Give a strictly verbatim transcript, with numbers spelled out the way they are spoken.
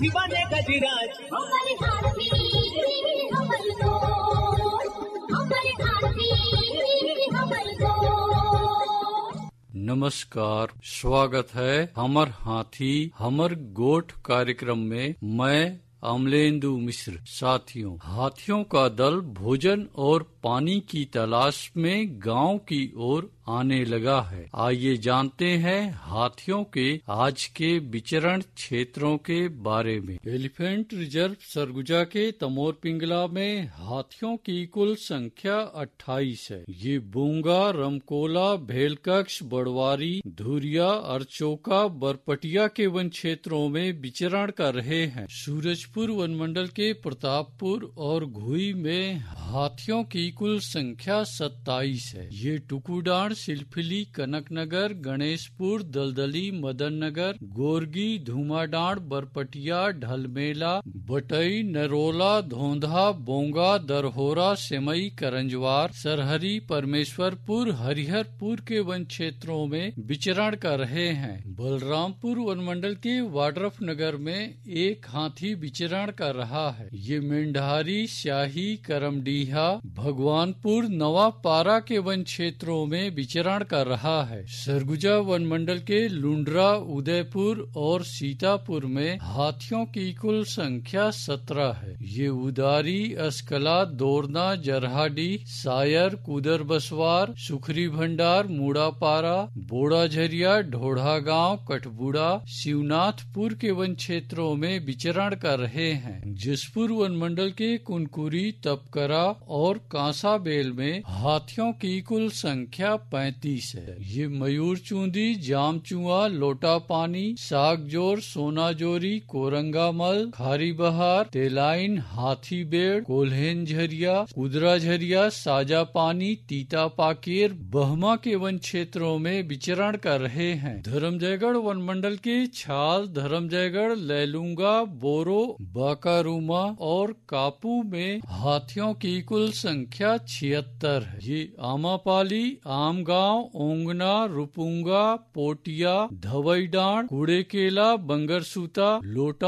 हाथी बने गजराज, हमारे हाथी हमारे दोस्त, हमारे हाथी हमारे दोस्त। नमस्कार, स्वागत है हमर हाथी हमर गोठ कार्यक्रम में। मैं अमलेंदु मिश्र। साथियों, हाथियों का दल भोजन और पानी की तलाश में गांव की ओर आने लगा है। आइए जानते हैं हाथियों के आज के विचरण क्षेत्रों के बारे में। एलिफेंट रिजर्व सरगुजा के तमोर पिंगला में हाथियों की कुल संख्या अट्ठाईस है। ये बूंगा, रमकोला, भेलकक्ष, बड़वारी, धुरिया, अरचोका, बरपटिया के वन क्षेत्रों में विचरण कर रहे हैं। सूरजपुर वनमंडल के प्रतापपुर और घुई में हाथियों की कुल संख्या सत्ताईस है। ये टुकुडाण, सिलफिली, कनकनगर, गणेशपुर, दलदली, मदन नगर, गोरगी, धुमाडाण, बरपटिया, ढलमेला, बटई, नरोला, धोंधा, बोंगा, दरहोरा, सेमई, करंजवार, सरहरी, परमेश्वरपुर, हरिहरपुर के वन क्षेत्रों में विचरण कर रहे हैं। बलरामपुर वनमंडल के वाड्रफ नगर में एक हाथी विचरण कर रहा है। ये मेंढारी, स्याही, करमडीहा, भगवानपुर, नवापारा के वन क्षेत्रों में विचरण कर रहा है। सरगुजा वनमंडल के लुंड्रा, उदयपुर और सीतापुर में हाथियों की कुल संख्या सत्रह है। ये उदारी, अस्कला, दोरना, जरहाडी, सायर, कुदर बसवार, सुखरी भंडार, मुड़ापारा, बोड़ाझरिया, ढोढ़ा गांव, कठबुड़ा, शिवनाथपुर के वन क्षेत्रों में विचरण कर रहे हैं। जसपुर वनमंडल के कुनकुरी, तपकरा और कांसाबेल में हाथियों की कुल संख्या पैंतीस है। ये मयूर चूंदी, जामचुआ, लोटा पानी, सागजोर, सोनाजोरी, कोरंगामल, खारी बहार, तेलाइन, हाथी बेड़, कोल्हेन झरिया, कुदरा झरिया, साजा पानी, तीता पाकेर, बहमा के वन क्षेत्रों में विचरण कर रहे हैं। धर्मजयगढ़ वनमंडल के छाल, धर्मजयगढ़, लैलूंगा, बोरो, बाकारूमा और कापू में हाथियों की कुल संख्या छिहत्तर है। ये आमापाली, आमगांव, ओंगना, रुपुंगा, पोटिया, धवईडांड, कुड़ेकेला, बंगरसूता, लोटा